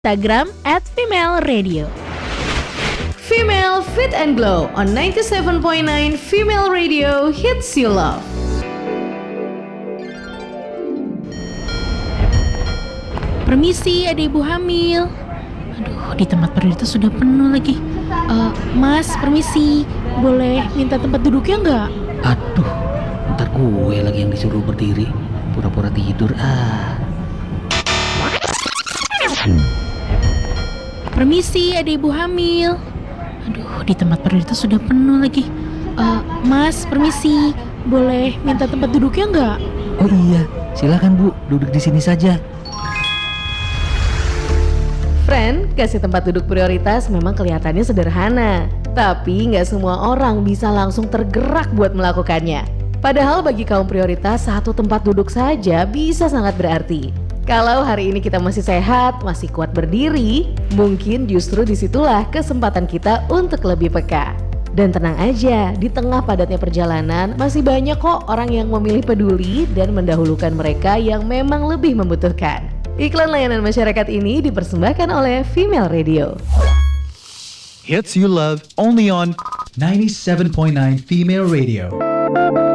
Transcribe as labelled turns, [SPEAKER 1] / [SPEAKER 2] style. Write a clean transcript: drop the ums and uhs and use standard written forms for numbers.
[SPEAKER 1] Instagram @female_radio.
[SPEAKER 2] Female Fit and Glow on 97.9 Female Radio Hits You Love.
[SPEAKER 1] Permisi, ada ibu hamil. Aduh, di tempat prioritas sudah penuh lagi. Mas, permisi, boleh minta tempat duduknya nggak?
[SPEAKER 3] Aduh, ntar gue lagi yang disuruh berdiri. Pura-pura tidur.
[SPEAKER 1] Permisi, ada ibu hamil. Aduh, di tempat prioritas sudah penuh lagi. Mas, permisi, boleh minta tempat duduknya nggak?
[SPEAKER 3] Oh iya, silakan Bu, duduk di sini saja.
[SPEAKER 2] Friend, kasih tempat duduk prioritas memang kelihatannya sederhana, tapi nggak semua orang bisa langsung tergerak buat melakukannya. Padahal bagi kaum prioritas, satu tempat duduk saja bisa sangat berarti. Kalau hari ini kita masih sehat, masih kuat berdiri, mungkin justru disitulah kesempatan kita untuk lebih peka. Dan tenang aja, di tengah padatnya perjalanan, masih banyak kok orang yang memilih peduli dan mendahulukan mereka yang memang lebih membutuhkan. Iklan layanan masyarakat ini dipersembahkan oleh Female Radio.
[SPEAKER 4] Hits you love only on 97.9 Female Radio.